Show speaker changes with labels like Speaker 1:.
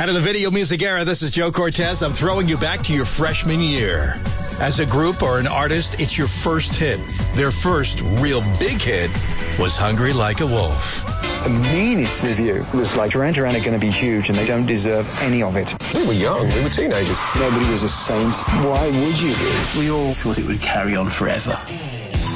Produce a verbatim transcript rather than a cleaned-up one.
Speaker 1: Out of the video music era, this is Joe Cortez. I'm throwing you back to your freshman year. As a group or an artist, it's your first hit. Their first real big hit was Hungry Like a Wolf.
Speaker 2: The meanest review was like, Duran Duran are going to be huge and they don't deserve any of it.
Speaker 3: We were young, we were teenagers.
Speaker 2: Nobody was a saint. Why would you be?
Speaker 4: We all thought it would carry on forever.